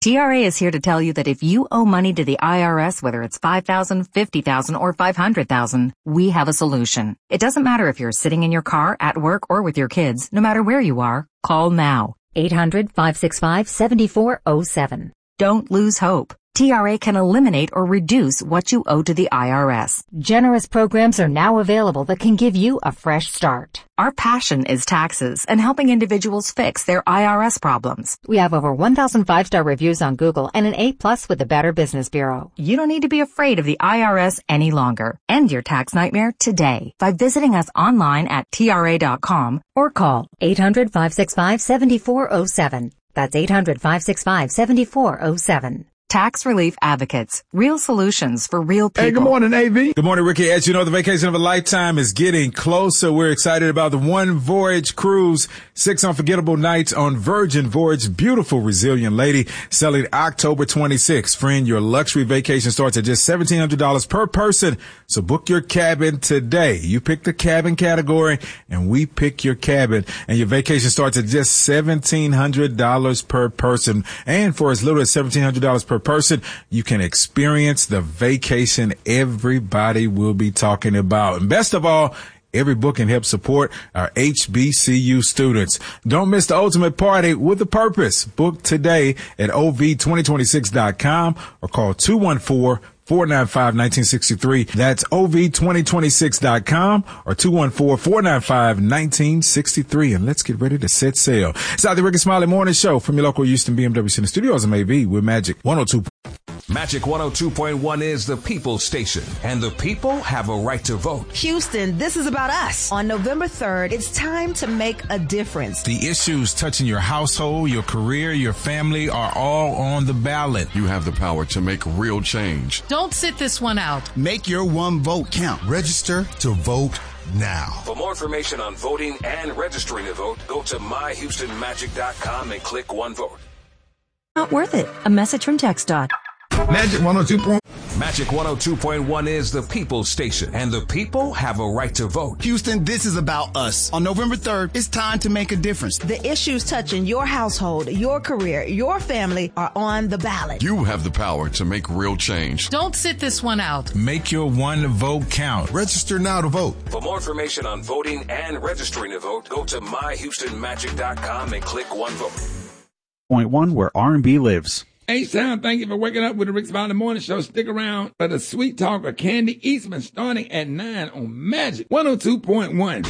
TRA is here to tell you that if you owe money to the IRS, whether it's $5,000, $50,000, or $500,000, we have a solution. It doesn't matter if you're sitting in your car, at work, or with your kids. No matter where you are, call now. 800-565-7407. Don't lose hope. TRA can eliminate or reduce what you owe to the IRS. Generous programs are now available that can give you a fresh start. Our passion is taxes and helping individuals fix their IRS problems. We have over 1,000 5-star reviews on Google and an A+ with the Better Business Bureau. You don't need to be afraid of the IRS any longer. End your tax nightmare today by visiting us online at TRA.com or call 800-565-7407. That's 800-565-7407. Tax Relief Advocates. Real solutions for real people. Hey, good morning, AV. Good morning, Ricky. As you know, the vacation of a lifetime is getting closer. We're excited about the One Voyage Cruise. 6 unforgettable nights on Virgin Voyage. Beautiful, resilient lady. Selling October 26th. Friend, your luxury vacation starts at just $1,700 per person. So book your cabin today. You pick the cabin category and we pick your cabin. And your vacation starts at just $1,700 per person. And for as little as $1,700 per person, you can experience the vacation everybody will be talking about. And best of all, every booking helps support our HBCU students. Don't miss the ultimate party with a purpose. Book today at ov2026.com or call 214-495-1963. That's ov2026.com or 214-495-1963. And let's get ready to set sail. It's the Ricky Smiley Morning Show from your local Houston BMW Center Studios. I'm AV with Magic 102. Magic 102.1 is the People's Station, and the people have a right to vote. Houston, this is about us. On November 3rd, it's time to make a difference. The issues touching your household, your career, your family are all on the ballot. You have the power to make real change. Don't sit this one out. Make your one vote count. Register to vote now. For more information on voting and registering to vote, go to myhoustonmagic.com and click One Vote. Not worth it. A message from TxDOT. Magic 102. Magic 102.1 is the People's Station, and the people have a right to vote. Houston, this is about us. On November 3rd, it's time to make a difference. The issues touching your household, your career, your family are on the ballot. You have the power to make real change. Don't sit this one out. Make your one vote count. Register now to vote. For more information on voting and registering to vote, go to myhoustonmagic.com and click One Vote. Point 1, where R&B lives. H-Town, thank you for waking up with the Rick Smiley Morning Show. Stick around for the Sweet Talk of Candy Eastman starting at 9 on Magic 102.1.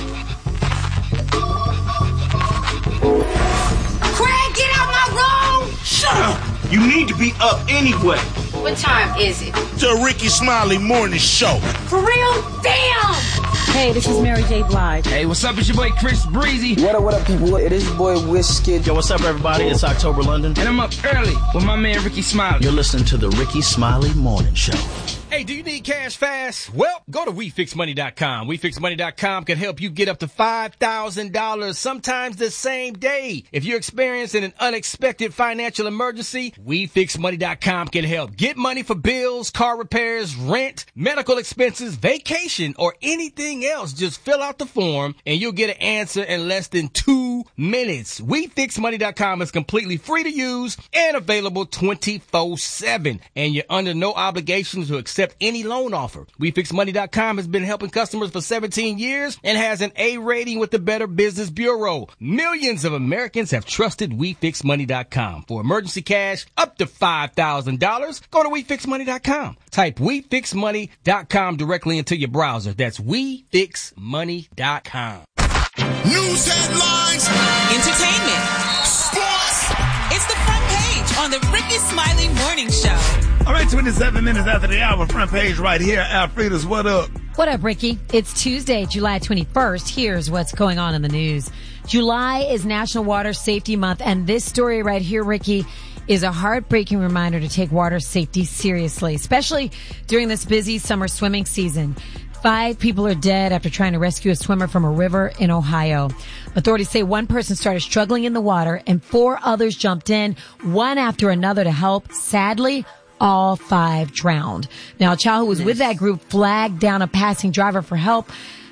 Craig, get out my room! Shut up! You need to be up anyway. What time is it? The Ricky Smiley Morning Show. For real? Damn! Hey, this is Mary J. Blige. Hey, what's up? It's your boy Chris Breezy. What up, people? It is your boy Wizkid. Yo, what's up, everybody? It's October London. And I'm up early with my man Ricky Smiley. You're listening to the Ricky Smiley Morning Show. Hey, do you need cash fast? Well, go to WeFixMoney.com. WeFixMoney.com can help you get up to $5,000, sometimes the same day. If you're experiencing an unexpected financial emergency, WeFixMoney.com can help. Get money for bills, car repairs, rent, medical expenses, vacation, or anything else. Just fill out the form and you'll get an answer in less than 2 minutes. WeFixMoney.com is completely free to use and available 24/7. And you're under no obligation to accept any loan offer. WeFixMoney.com has been helping customers for 17 years and has an A rating with the Better Business Bureau. Millions of Americans have trusted WeFixMoney.com. For emergency cash up to $5,000, go to WeFixMoney.com. Type WeFixMoney.com directly into your browser. That's WeFixMoney.com. News headlines, entertainment, sports. It's the front page on the Ricky Smiley Morning Show. All right, 27 minutes after the hour, front page right here. Alfreda's what up? What up, Ricky? It's Tuesday, July 21st. Here's what's going on in the news. July is National Water Safety Month, and this story right here, Ricky, is a heartbreaking reminder to take water safety seriously, especially during this busy summer swimming season. 5 people are dead after trying to rescue a swimmer from a river in Ohio. Authorities say one person started struggling in the water and 4 others jumped in, one after another to help. Sadly, all 5 drowned. Now, a child who was with that group flagged down a passing driver for help.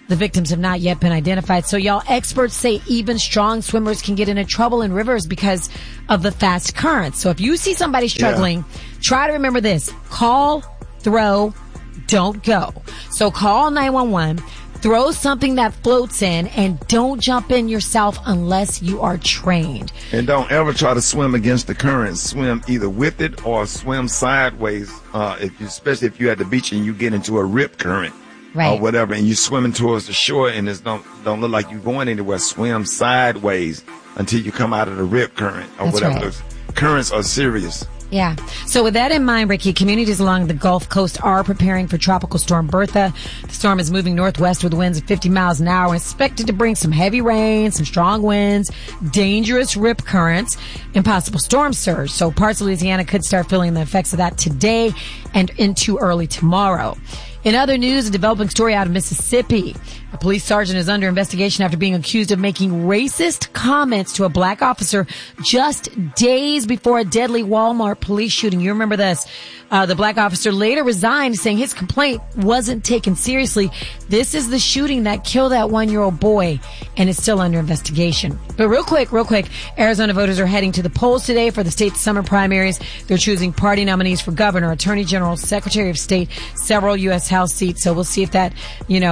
The victims have not yet been identified. So y'all, experts say even strong swimmers can get into trouble in rivers because of the fast currents. So if you see somebody struggling, try to remember this. Call, throw, don't go. So call 911. Throw something that floats in, and don't jump in yourself unless you are trained. And don't ever try to swim against the current. Swim either with it or swim sideways, especially if you're at the beach and you get into a rip current or whatever, and you're swimming towards the shore and it don't look like you're going anywhere. Swim sideways until you come out of the rip current or whatever. Right. Those currents are serious. Yeah. So with that in mind, Ricky, communities along the Gulf Coast are preparing for Tropical Storm Bertha. The storm is moving northwest with winds of 50 miles an hour, expected to bring some heavy rain, some strong winds, dangerous rip currents, and possible storm surge. So parts of Louisiana could start feeling the effects of that today and into early tomorrow. In other news, a developing story out of Mississippi. A police sergeant is under investigation after being accused of making racist comments to a black officer just days before a deadly Walmart police shooting. You remember this. The black officer later resigned, saying his complaint wasn't taken seriously. This is the shooting that killed that 1-year-old boy, and is still under investigation. But real quick, Arizona voters are heading to the polls today for the state's summer primaries. They're choosing party nominees for governor, attorney general, secretary of state, several U.S. House seats. So we'll see if that,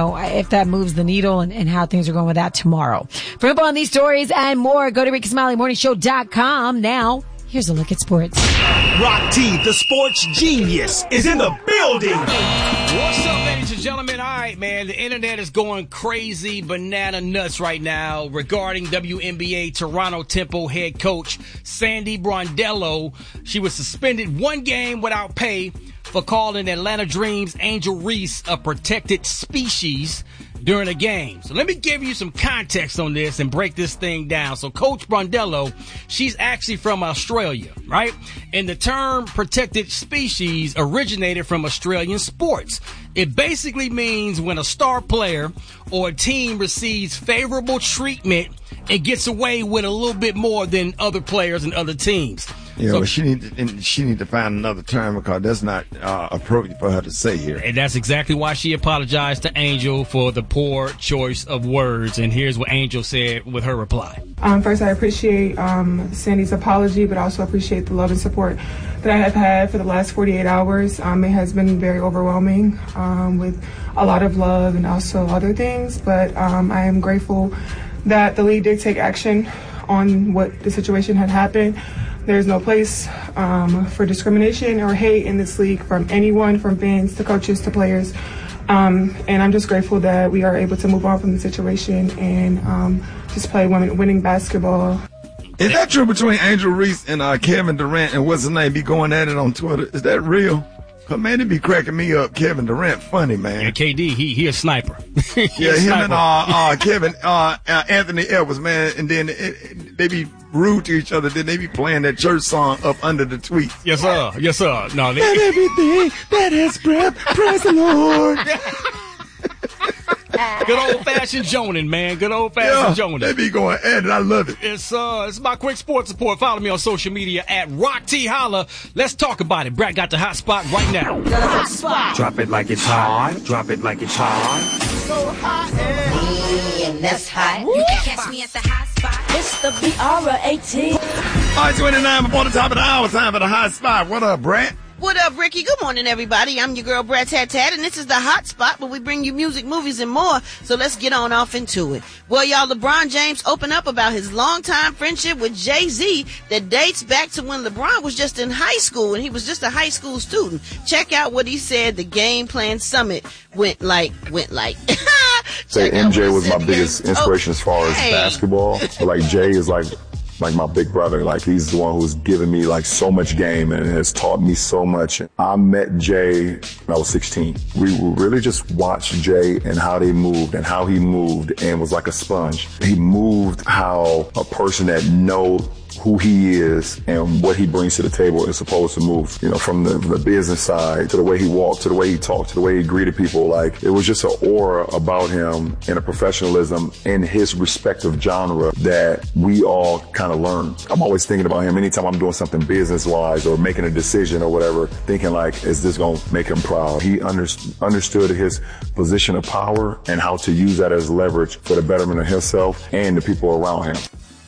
if that moves the needle and how things are going with that tomorrow. For info on these stories and more, go to RickySmileyMorningShow.com. Now, here's a look at sports. Rock T, the sports genius, is in the building. What's up, ladies and gentlemen? All right, man, the internet is going crazy banana nuts right now regarding WNBA Toronto Temple head coach Sandy Brondello. She was suspended 1 game without pay for calling Atlanta Dreams' Angel Reese a protected species during a game. So let me give you some context on this and break this thing down. So Coach Brondello, she's actually from Australia, right? And the term protected species originated from Australian sports. It basically means when a star player or a team receives favorable treatment and gets away with a little bit more than other players and other teams. Yeah, so, well, she need to find another term because that's not appropriate for her to say here. And that's exactly why she apologized to Angel for the poor choice of words. And here's what Angel said with her reply. First, I appreciate Sandy's apology, but I also appreciate the love and support that I have had for the last 48 hours. It has been very overwhelming with a lot of love and also other things. But I am grateful that the league did take action on what the situation had happened. There's no place for discrimination or hate in this league from anyone, from fans to coaches to players. And I'm just grateful that we are able to move on from the situation and just play winning basketball. Is that true between Angel Reese and Kevin Durant and what's his name be going at it on Twitter? Is that real? Cause man, it be cracking me up. Kevin Durant, funny man. Yeah, KD, he a sniper. Yeah, him and Kevin, Anthony Edwards, man, and then they be rude to each other. Then they be playing that church song up under the tweets. Yes, sir. Yes, sir. No, let everything that has breath, praise the Lord. Good old-fashioned Jonan, man. Good old-fashioned Jonan. They be going at it. I love it. It's my quick sports report. Follow me on social media at Rock T Holla. Let's talk about it. Brad got the hot spot right now. The hot spot. Drop it like it's hot. Drop it like it's hot. So hot and that's hot. You can catch me at the hot spot. It's the BR18. All right, 29 before the top of the hour. Time for the hot spot. What up, Brad? What up, Ricky? Good morning, everybody. I'm your girl, Brad Tat Tat, and this is the hot spot where we bring you music, movies, and more. So let's get on off into it. Well, y'all, LeBron James opened up about his longtime friendship with Jay-Z that dates back to when LeBron was just in high school and he was just a high school student. Check out what he said the Game Plan Summit went like. Say MJ was my biggest inspiration as far as basketball. But like Jay is like my big brother. Like he's the one who's given me like so much game and has taught me so much. I met Jay when I was 16. We really just watched Jay and how they moved and how he moved and was like a sponge. He moved how a person that knows who he is and what he brings to the table is supposed to move, from the business side to the way he walked, to the way he talked, to the way he greeted people. Like, it was just an aura about him and a professionalism in his respective genre that we all kind of learn. I'm always thinking about him anytime I'm doing something business-wise or making a decision or whatever, thinking like, is this going to make him proud? He understood his position of power and how to use that as leverage for the betterment of himself and the people around him.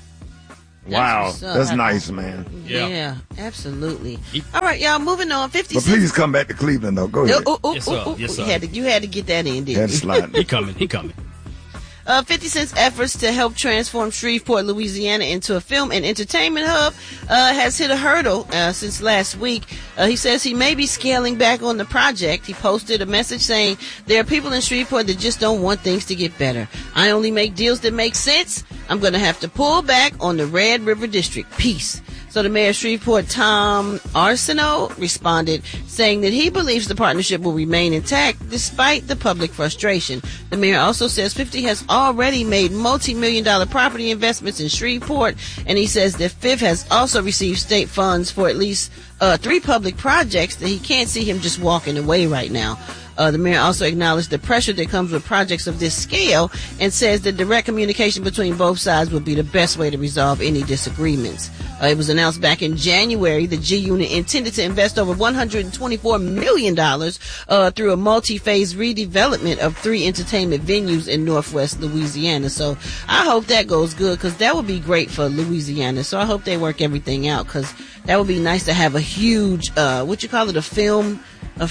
Wow, that's nice, man. Yeah, absolutely. All right, y'all, moving on. 50 But please come back to Cleveland, though. Go ahead. Yes, sir. You had to get that in, didn't you? Had to slide. He coming. 50 Cent's efforts to help transform Shreveport, Louisiana into a film and entertainment hub has hit a hurdle since last week. He says he may be scaling back on the project. He posted a message saying, there are people in Shreveport that just don't want things to get better. I only make deals that make sense. I'm going to have to pull back on the Red River District. Peace. So the mayor of Shreveport, Tom Arsenault, responded saying that he believes the partnership will remain intact despite the public frustration. The mayor also says 50 has already made multi-million-dollar property investments in Shreveport, and he says that Fifth has also received state funds for at least 3 public projects that he can't see him just walking away right now. The mayor also acknowledged the pressure that comes with projects of this scale and says that direct communication between both sides would be the best way to resolve any disagreements. It was announced back in January that G-Unit intended to invest over $124 million through a multi-phase redevelopment of 3 entertainment venues in Northwest Louisiana. So I hope that goes good, because that would be great for Louisiana. So I hope they work everything out, because that would be nice to have a huge, a film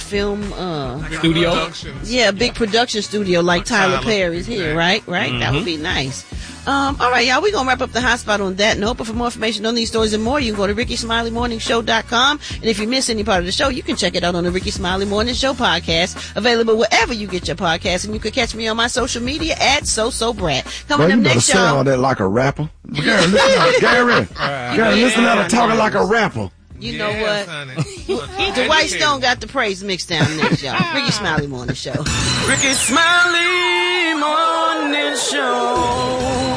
studio. Yeah, a big production studio like Tyler Perry's here, right? Mm-hmm. That would be nice. All right, y'all, we're going to wrap up the hot spot on that note. But for more information on these stories and more, you can go to RickySmileyMorningShow.com. And if you miss any part of the show, you can check it out on the Ricky Smiley Morning Show podcast, available wherever you get your podcast. And you can catch me on my social media at SoSoBrat. Coming up next, y'all. You better say all that like a rapper. Gary, listen to her talking like a rapper. You know what? Dwight Stone got the praise mixed down next, y'all. Ricky Smiley Morning Show. Ricky Smiley Morning Show.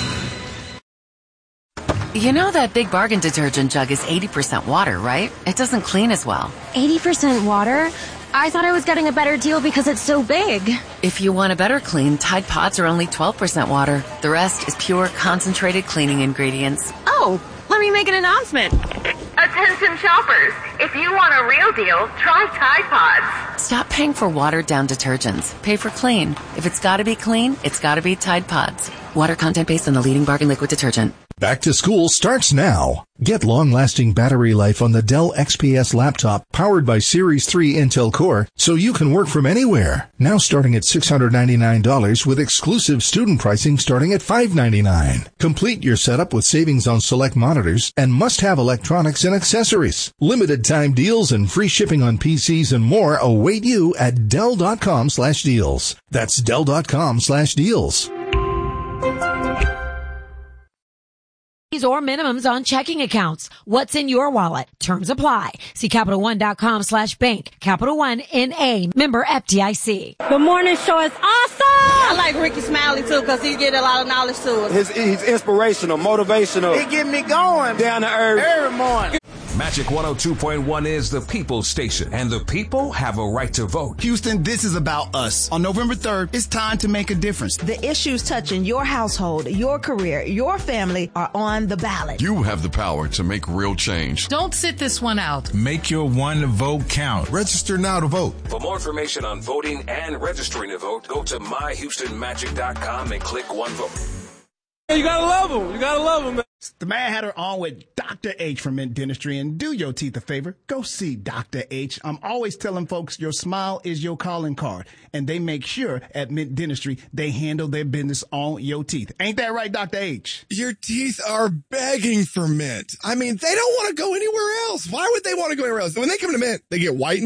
You know that Big Bargain detergent jug is 80% water, right? It doesn't clean as well. 80% water? I thought I was getting a better deal because it's so big. If you want a better clean, Tide Pods are only 12% water. The rest is pure, concentrated cleaning ingredients. Oh, let me make an announcement. Attention shoppers, if you want a real deal, try Tide Pods. Stop paying for watered-down detergents. Pay for clean. If it's gotta be clean, it's gotta be Tide Pods. Water content based on the leading bargain liquid detergent. Back to school starts now. Get long-lasting battery life on the Dell XPS laptop powered by Series 3 Intel Core so you can work from anywhere. Now starting at $699 with exclusive student pricing starting at $599. Complete your setup with savings on select monitors and must-have electronics and accessories. Limited time deals and free shipping on PCs and more await you at Dell.com/deals. That's Dell.com/deals. Or minimums on checking accounts. What's in your wallet? Terms apply. See CapitalOne.com/bank. Capital One N.A. Member FDIC. The morning show is awesome. I like Ricky Smiley too, because he get a lot of knowledge to us. He's inspirational, motivational. He get me going. Down to earth. Every morning. Magic 102.1 is the people's station, and the people have a right to vote. Houston, this is about us. On November 3rd, it's time to make a difference. The issues touching your household, your career, your family are on the ballot. You have the power to make real change. Don't sit this one out. Make your one vote count. Register now to vote. For more information on voting and registering to vote, go to myhoustonmagic.com and click One Vote. You gotta love them. You gotta love them, man. The Mad Hatter on with Dr. H from Mint Dentistry, and do your teeth a favor. Go see Dr. H. I'm always telling folks your smile is your calling card, and they make sure at Mint Dentistry they handle their business on your teeth. Ain't that right, Dr. H? Your teeth are begging for Mint. I mean, they don't want to go anywhere else. Why would they want to go anywhere else? When they come to Mint, they get whitened,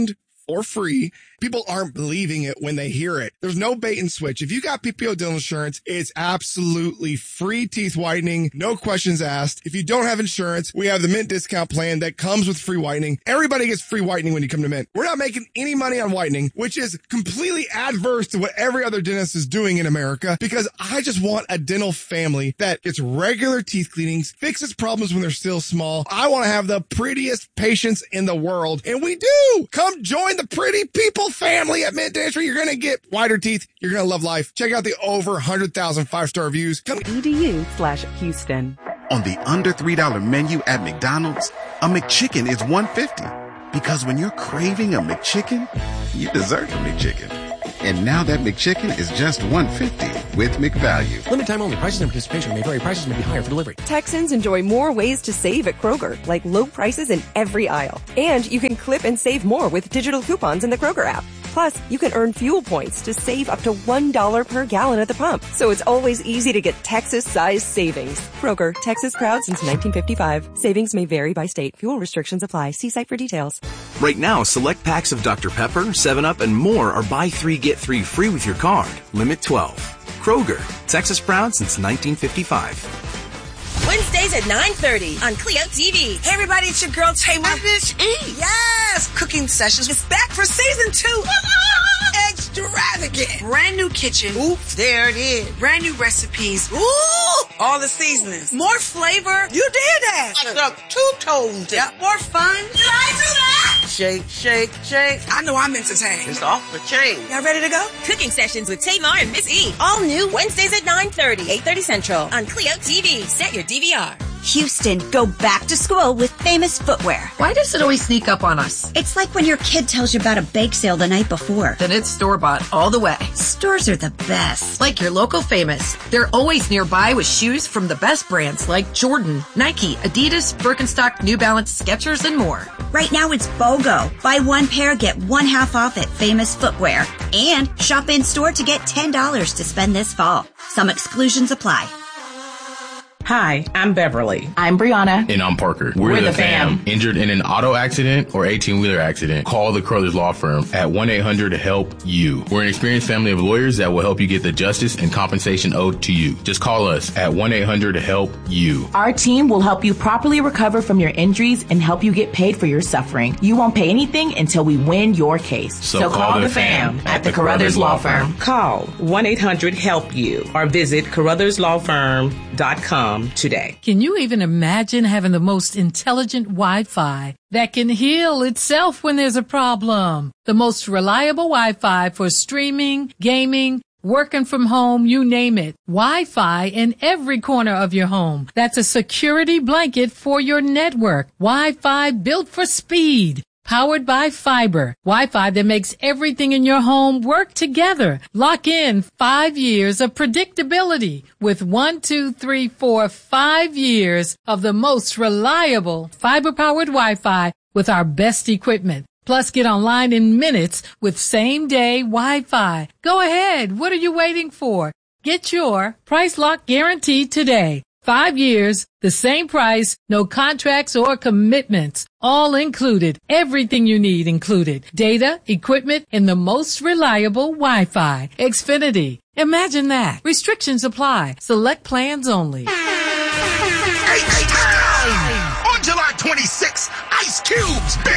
or free. People aren't believing it when they hear it. There's no bait and switch. If you got PPO Dental Insurance, it's absolutely free teeth whitening. No questions asked. If you don't have insurance, we have the Mint discount plan that comes with free whitening. Everybody gets free whitening when you come to Mint. We're not making any money on whitening, which is completely adverse to what every other dentist is doing in America, because I just want a dental family that gets regular teeth cleanings, fixes problems when they're still small. I want to have the prettiest patients in the world, and we do. Come join the pretty people family at Mint Dentistry. You're going to get whiter teeth. You're going to love life. Check out the over 100,000 5-star reviews. EDU/Houston. On the under $3 menu at McDonald's, a McChicken is $1.50. Because when you're craving a McChicken, you deserve a McChicken. And now that McChicken is just $1.50 with McValue. Limited time only. Prices and participation may vary. Prices may be higher for delivery. Texans enjoy more ways to save at Kroger, like low prices in every aisle. And you can clip and save more with digital coupons in the Kroger app. Plus, you can earn fuel points to save up to $1 per gallon at the pump. So it's always easy to get Texas-sized savings. Kroger, Texas proud since 1955. Savings may vary by state. Fuel restrictions apply. See site for details. Right now, select packs of Dr. Pepper, 7-Up, and more are buy 3, get 3 free with your card. Limit 12. Kroger, Texas proud since 1955. Wednesdays at 9:30 on Clio TV. Hey everybody, it's your girl Tamar. Miss E. Yes, Cooking Sessions is back for season 2. Extravagant. Brand new kitchen. Oops, there it is. Brand new recipes. Ooh, all the seasonings. More flavor. You did that. I stuck 2 toes. Yep. More fun. Did I do that? Shake, shake, shake. I know I'm entertained. It's off the chain. Y'all ready to go? Cooking Sessions with Tamar and Miss E. All new Wednesdays at 9:30, 8:30 Central on Clio TV. Set your DVR. Houston, go back to school with Famous Footwear. Why does it always sneak up on us? It's like when your kid tells you about a bake sale the night before. Then it's store-bought all the way. Stores are the best. Like your local Famous. They're always nearby with shoes from the best brands like Jordan, Nike, Adidas, Birkenstock, New Balance, Skechers, and more. Right now it's BOGO. Buy 1 pair, get 1 half off at Famous Footwear. And shop in-store to get $10 to spend this fall. Some exclusions apply. Hi, I'm Beverly. I'm Brianna. And I'm Parker. We're the fam. Injured in an auto accident or 18-wheeler accident, call the Crothers Law Firm at 1-800-HELP-YOU. We're an experienced family of lawyers that will help you get the justice and compensation owed to you. Just call us at 1-800-HELP-YOU. Our team will help you properly recover from your injuries and help you get paid for your suffering. You won't pay anything until we win your case. So call the fam at the Crothers Law Firm. Call 1-800-HELP-YOU or visit CarruthersLawFirm.com today. Can you even imagine having the most intelligent Wi-Fi that can heal itself when there's a problem? The most reliable Wi-Fi for streaming, gaming, working from home, you name it. Wi-Fi in every corner of your home. That's a security blanket for your network. Wi-Fi built for speed. Powered by fiber. Wi-Fi that makes everything in your home work together. Lock in 5 years of predictability with 5 years of the most reliable fiber-powered Wi-Fi with our best equipment. Plus, get online in minutes with same-day Wi-Fi. Go ahead. What are you waiting for? Get your Price Lock guarantee today. 5 years, the same price, no contracts or commitments. All included. Everything you need included. Data, equipment, and the most reliable Wi-Fi. Xfinity. Imagine that. Restrictions apply. Select plans only. On July 26th, Ice Cube's Big